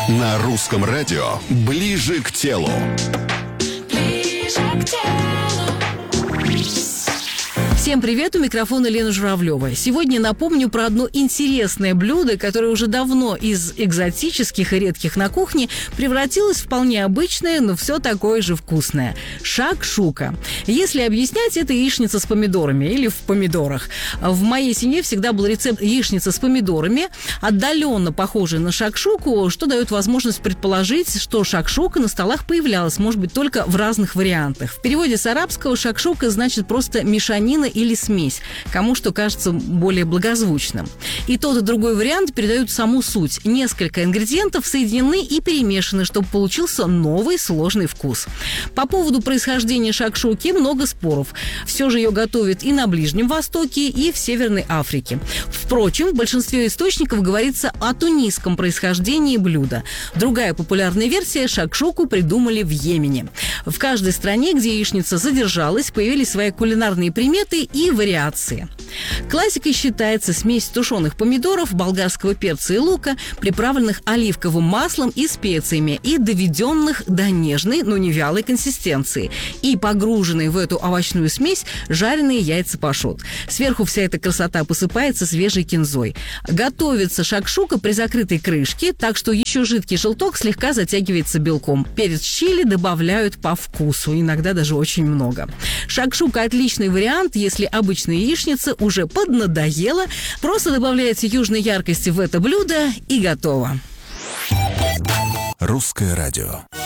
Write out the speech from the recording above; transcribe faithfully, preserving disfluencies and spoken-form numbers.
На русском радио «Ближе к телу». Ближе к телу. Всем привет, у микрофона Лена Журавлева. Сегодня напомню про одно интересное блюдо, которое уже давно из экзотических и редких на кухне превратилось в вполне обычное, но все такое же вкусное. Шакшука. Если объяснять, это яичница с помидорами или в помидорах. В моей семье всегда был рецепт яичницы с помидорами, отдаленно похожий на шакшуку, что дает возможность предположить, что шакшука на столах появлялась, может быть, только в разных вариантах. В переводе с арабского шакшука значит просто мешанина или смесь, кому что кажется более благозвучным. И тот, и другой вариант передают саму суть. Несколько ингредиентов соединены и перемешаны, чтобы получился новый сложный вкус. По поводу происхождения шакшуки много споров. Все же ее готовят и на Ближнем Востоке, и в Северной Африке. Впрочем, в большинстве источников говорится о тунисском происхождении блюда. Другая популярная версия – шакшуку придумали в Йемене. В каждой стране, где яичница задержалась, появились свои кулинарные приметы и вариации. Классикой считается смесь тушеных помидоров, болгарского перца и лука, приправленных оливковым маслом и специями и доведенных до нежной, но не вялой консистенции, и погруженные в эту овощную смесь жареные яйца пашот. Сверху вся эта красота посыпается свежей кинзой. Готовится шакшука при закрытой крышке, так что еще жидкий желток слегка затягивается белком. Перец чили добавляют по вкусу, иногда даже очень много. Шакшука – отличный вариант, если обычная яичница уже поднадоела, просто добавляете южной яркости в это блюдо и готово. Русское радио.